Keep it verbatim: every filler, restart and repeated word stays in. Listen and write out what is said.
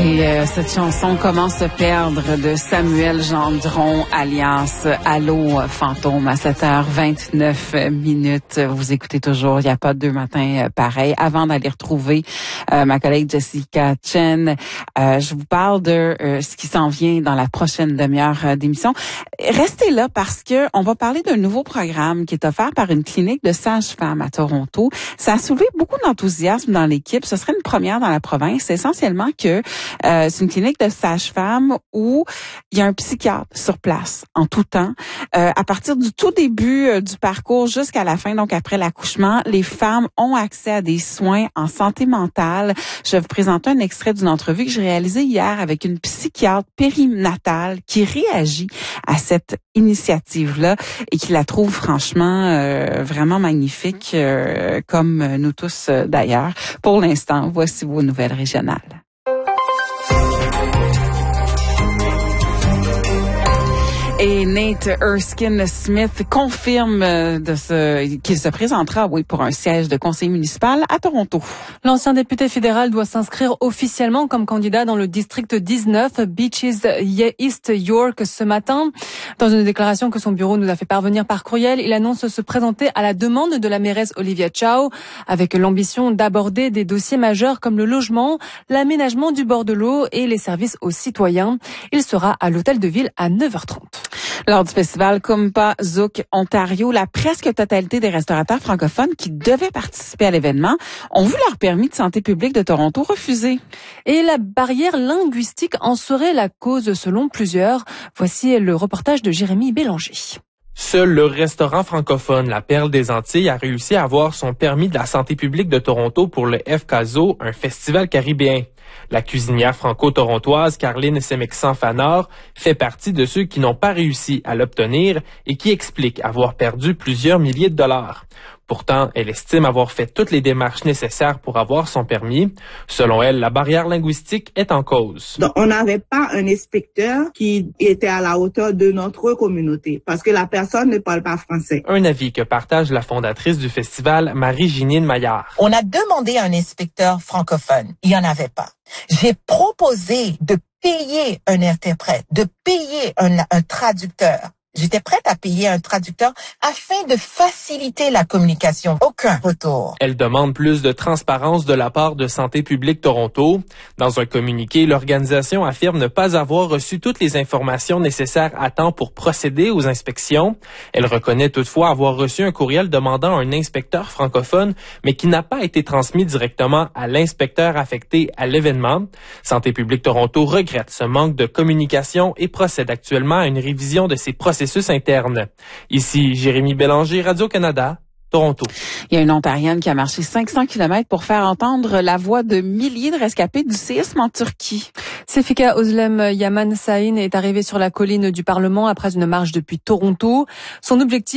Et euh, cette chanson Comment se perdre de Samuel Gendron alias Allô Fantôme à sept heures vingt-neuf minutes. Vous écoutez toujours Il n'y a pas deux matins pareils. Avant d'aller retrouver euh, ma collègue Jessica Chen, euh, je vous parle de euh, ce qui s'en vient dans la prochaine demi-heure d'émission. Restez là parce que on va parler d'un nouveau programme qui est offert par une clinique de sages-femmes à Toronto. Ça a soulevé beaucoup d'enthousiasme dans l'équipe. Ce serait une première dans la province. C'est essentiellement que Euh, c'est une clinique de sages-femmes où il y a un psychiatre sur place en tout temps. Euh, à partir du tout début euh, du parcours jusqu'à la fin, donc après l'accouchement, les femmes ont accès à des soins en santé mentale. Je vais vous présenter un extrait d'une entrevue que j'ai réalisée hier avec une psychiatre périnatale qui réagit à cette initiative-là et qui la trouve franchement euh, vraiment magnifique, euh, comme nous tous euh, d'ailleurs. Pour l'instant, voici vos nouvelles régionales. Et Nate Erskine Smith confirme de ce, qu'il se présentera, oui, pour un siège de conseiller municipal à Toronto. L'ancien député fédéral doit s'inscrire officiellement comme candidat dans le district dix-neuf, Beaches East York, ce matin. Dans une déclaration que son bureau nous a fait parvenir par courriel, il annonce se présenter à la demande de la mairesse Olivia Chow, avec l'ambition d'aborder des dossiers majeurs comme le logement, l'aménagement du bord de l'eau et les services aux citoyens. Il sera à l'hôtel de ville à neuf heures trente. Lors du festival Kumpa Zouk Ontario, la presque totalité des restaurateurs francophones qui devaient participer à l'événement ont vu leur permis de santé publique de Toronto refusé. Et la barrière linguistique en serait la cause selon plusieurs. Voici le reportage de Jérémy Bélanger. Seul le restaurant francophone La Perle des Antilles a réussi à avoir son permis de la santé publique de Toronto pour le F K Z O, un festival caribéen. La cuisinière franco-torontoise Caroline Semexan-Fanor fait partie de ceux qui n'ont pas réussi à l'obtenir et qui explique avoir perdu plusieurs milliers de dollars. Pourtant, elle estime avoir fait toutes les démarches nécessaires pour avoir son permis. Selon elle, la barrière linguistique est en cause. Donc, on n'avait pas un inspecteur qui était à la hauteur de notre communauté parce que la personne ne parle pas français. Un avis que partage la fondatrice du festival, Marie-Ginine Maillard. On a demandé un inspecteur francophone. Il n'y en avait pas. J'ai proposé de payer un interprète, de payer un, un traducteur. J'étais prête à payer un traducteur afin de faciliter la communication. Aucun retour. Elle demande plus de transparence de la part de Santé publique Toronto. Dans un communiqué, l'organisation affirme ne pas avoir reçu toutes les informations nécessaires à temps pour procéder aux inspections. Elle reconnaît toutefois avoir reçu un courriel demandant un inspecteur francophone, mais qui n'a pas été transmis directement à l'inspecteur affecté à l'événement. Santé publique Toronto regrette ce manque de communication et procède actuellement à une révision de ses processus interne. Ici, Jérémy Bélanger, Radio-Canada, Toronto. Il y a une Ontarienne qui a marché cinq cents kilomètres pour faire entendre la voix de milliers de rescapés du séisme en Turquie. Sefika Özlem Yaman Sahin est arrivée sur la colline du Parlement après une marche depuis Toronto. Son objectif